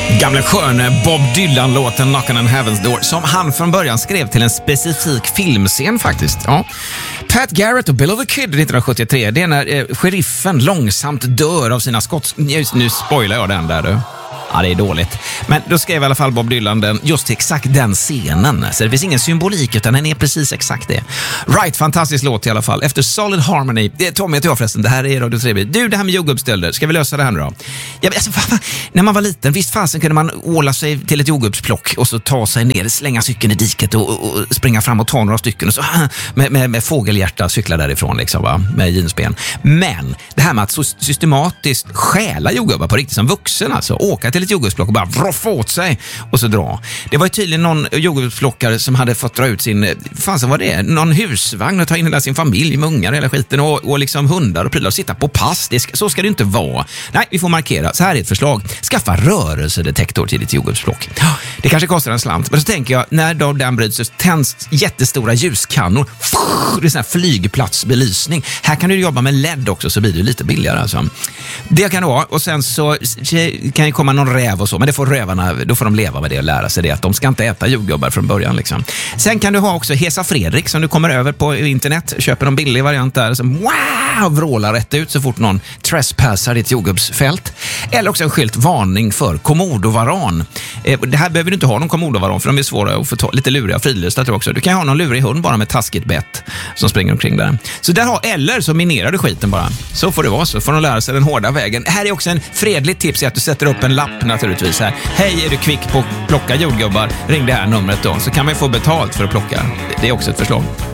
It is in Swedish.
Gamla sköne Bob Dylan-låten Knockin' on Heaven's Door som han från början skrev till en specifik filmscen faktiskt. Ja. Pat Garrett och Bill of the Kid 1973, det är när sheriffen långsamt dör av sina skott. Nu spoilar jag den där du. Ja, det är dåligt. Men då skrev i alla fall Bob Dylan den, just exakt den scenen. Så det finns ingen symbolik utan den är precis exakt det. Right, fantastisk låt i alla fall. Efter Solid Harmony. Tommy och jag förresten, det här är Radio 3. Du, det här med jordgubbsstölder, ska vi lösa det här nu då? Ja, alltså, när man var liten, visst fasen kunde man åla sig till ett jordgubbsplock och så ta sig ner, slänga cykeln i diket och springa fram och ta några stycken och så med fågelhjärta cykla därifrån liksom, va? Med jeansben. Men det här med att så systematiskt stjäla jordgubbar på riktigt som vuxen, alltså åka till ett jordgubbsplock och bara roffa åt sig och så dra. Det var ju tydligen någon jordgubbsplockare som hade fått dra ut sin, fan så var det, någon husvagn och ta in hela sin familj med ungar hela skiten och liksom hundar och prylar och sitta på pass. Så ska det inte vara. Nej, vi får markera. Så här är ett förslag. Skaffa rörelsedetektor till ditt jordgubbsplock. Det kanske kostar en slant, men så tänker jag, när då den bryts så tänds jättestora ljuskannor. Det är sån här flygplatsbelysning. Här kan du jobba med LED också så blir det lite billigare alltså. Det kan det vara. Och sen så kan ju komma någon räv och så, men det får rövarna, då får de leva med det och lära sig det, att de ska inte äta jordgubbar från början liksom. Sen kan du ha också Hesa Fredrik som du kommer över på internet, köper en billig variant där som wow, vrålar rätt ut så fort någon trespassar ditt jordgubbsfält. Eller också en skylt varning för komodovaran. Det här behöver du inte ha någon komodovaran för de är svåra att få ta, lite luriga fridlysta tror jag också. Du kan ha någon lurig hund bara med taskigt bett som springer omkring där. Så där har, eller så minerar du skiten bara. Så får det vara, så får de lära sig den hårda vägen. Här är också en fredligt tips i att du sätter upp en lapp naturligtvis här. Hej, är du kvick på att plocka jordgubbar? Ring det här numret då, så kan man få betalt för att plocka. Det är också ett förslag.